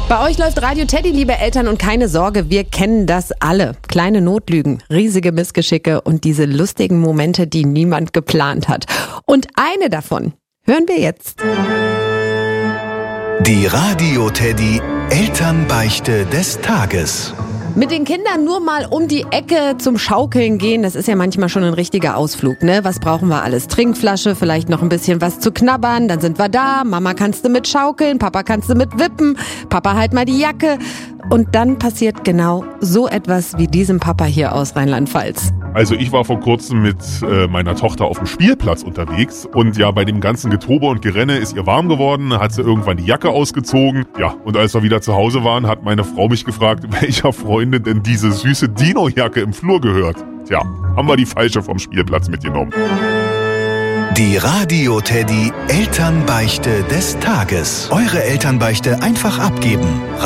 Bei euch läuft Radio Teddy, liebe Eltern, und keine Sorge, wir kennen das alle. Kleine Notlügen, riesige Missgeschicke und diese lustigen Momente, die niemand geplant hat. Und eine davon hören wir jetzt. Die Radio Teddy Elternbeichte des Tages. Mit den Kindern nur mal um die Ecke zum Schaukeln gehen, das ist ja manchmal schon ein richtiger Ausflug, ne? Was brauchen wir alles? Trinkflasche, vielleicht noch ein bisschen was zu knabbern, dann sind wir da. Mama kannst du mit schaukeln, Papa kannst du mit wippen, Papa halt mal die Jacke. Und dann passiert genau so etwas wie diesem Papa hier aus Rheinland-Pfalz. Also ich war vor kurzem mit meiner Tochter auf dem Spielplatz unterwegs und ja, bei dem ganzen Getobe und Gerenne ist ihr warm geworden, hat sie irgendwann die Jacke ausgezogen. Ja, und als wir wieder zu Hause waren, hat meine Frau mich gefragt, welcher Freundin denn diese süße Dino-Jacke im Flur gehört. Tja, haben wir die falsche vom Spielplatz mitgenommen. Die Radio Teddy Elternbeichte des Tages. Eure Elternbeichte einfach abgeben.